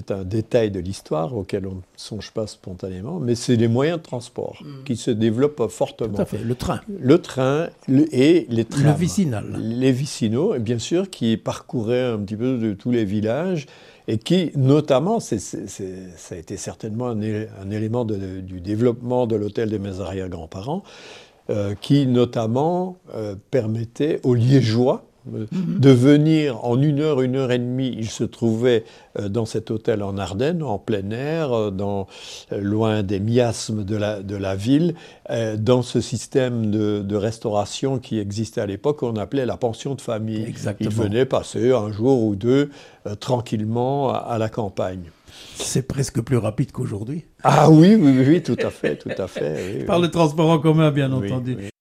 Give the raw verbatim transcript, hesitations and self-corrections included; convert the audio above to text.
c'est un détail de l'histoire auquel on ne songe pas spontanément, mais c'est les moyens de transport mmh. qui se développent fortement. Tout à fait, le train. Le train le, et les trams. Le vicinal. Les vicinaux, et bien sûr, qui parcouraient un petit peu de tous les villages et qui, notamment, c'est, c'est, c'est, ça a été certainement un, é, un élément de, du développement de l'hôtel de mes arrière-grands-parents, euh, qui, notamment, euh, permettait aux Liégeois Mm-hmm. de venir en une heure, une heure et demie. Il se trouvait euh, dans cet hôtel en Ardennes, en plein air, dans, euh, loin des miasmes de la, de la ville, euh, dans ce système de, de restauration qui existait à l'époque, qu'on appelait la pension de famille. Exactement. Ils venaient passer un jour ou deux euh, tranquillement à, à la campagne. C'est presque plus rapide qu'aujourd'hui. Ah oui, oui, oui, tout à fait, tout à fait. Oui, Par oui. le transport en commun, bien entendu. Oui, oui.